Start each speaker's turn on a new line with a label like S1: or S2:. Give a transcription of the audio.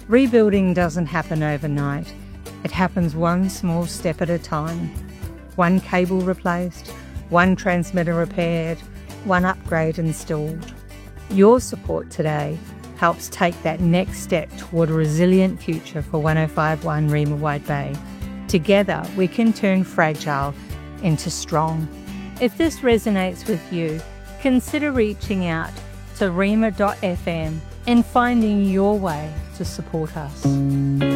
S1: Rebuilding doesn't happen overnight. It happens one small step at a time. One cable replaced, one transmitter repaired, one upgrade installed. Your support today helps take that next step toward a resilient future for 105.1 Rima Wide Bay. Together, we can turn fragile into strong. If this resonates with you, consider reaching out to rima.fm and finding your way to support us.